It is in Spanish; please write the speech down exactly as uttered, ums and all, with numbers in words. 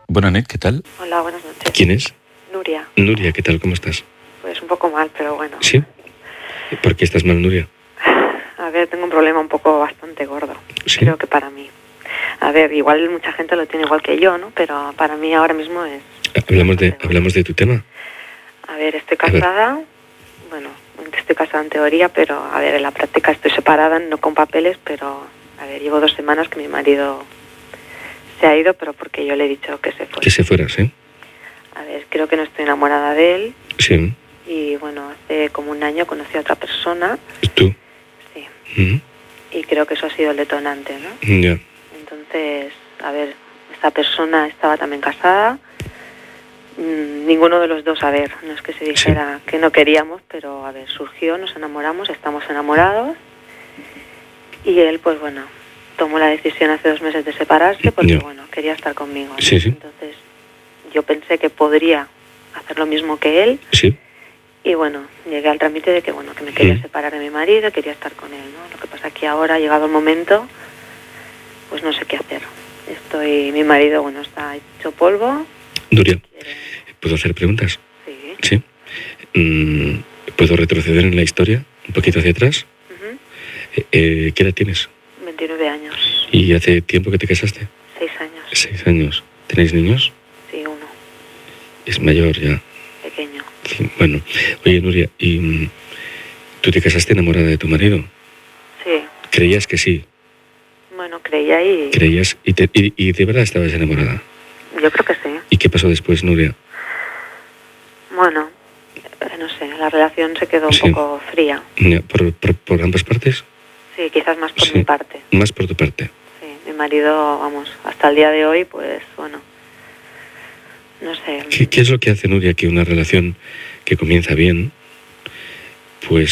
Buenas noches, ¿qué tal? Hola, buenas noches. ¿Quién es? Nuria. Nuria, ¿qué tal? ¿Cómo estás? Pues un poco mal, pero bueno. ¿Sí? ¿Por qué estás mal, Nuria? A ver, tengo un problema un poco bastante gordo. ¿Sí? Creo que para mí. A ver, igual mucha gente lo tiene igual que yo, ¿no? Pero para mí ahora mismo es... Hablamos de, hablamos de tu tema. A ver, estoy casada. Bueno, estoy casada en teoría, pero a ver, en la práctica estoy separada, no con papeles, pero... A ver, llevo dos semanas que mi marido se ha ido, pero porque yo le he dicho que se fuera. Que se fuera, ¿sí? A ver, creo que no estoy enamorada de él. Sí. Y bueno, hace como un año conocí a otra persona. ¿Tú? Sí. Mm. Y creo que eso ha sido el detonante, ¿no? Ya. Entonces, a ver, esta persona estaba también casada. Mm, ninguno de los dos, a ver, no es que se dijera sí. que no queríamos, pero a ver, surgió, nos enamoramos, estamos enamorados. Y él, pues bueno, tomó la decisión hace dos meses de separarse porque, ya. bueno, quería estar conmigo, ¿no? Sí, sí. Entonces, yo pensé que podría hacer lo mismo que él. Sí. Y bueno, llegué al trámite de que, bueno, que me quería Mm. separar de mi marido, quería estar con él, ¿no? Lo que pasa es que ahora, ha llegado el momento, pues no sé qué hacer. Estoy, mi marido, bueno, está hecho polvo. Nuria, ¿puedo hacer preguntas? Sí. Sí. Mm, ¿Puedo retroceder en la historia un poquito hacia atrás? Uh-huh. eh, ¿Qué edad tienes? veintinueve años. ¿Y hace tiempo que te casaste? Seis años. Seis años. ¿Tenéis niños? Sí, uno. Es mayor ya. Pequeño. Sí, bueno, oye, Nuria, ¿y mm, tú te casaste enamorada de tu marido? Sí. ¿Creías que sí? Bueno, creía y... ¿Creías? ¿Y, te, y, y de verdad estabas enamorada? Yo creo que sí. ¿Y qué pasó después, Nuria? Bueno, eh, no sé, la relación se quedó un Sí. poco fría. ¿Por, por, por ambas partes? Sí, quizás más por Sí. mi parte. Más por tu parte. Sí, mi marido, vamos, hasta el día de hoy, pues, bueno, no sé. ¿Qué, qué es lo que hace, Nuria, que una relación que comienza bien, pues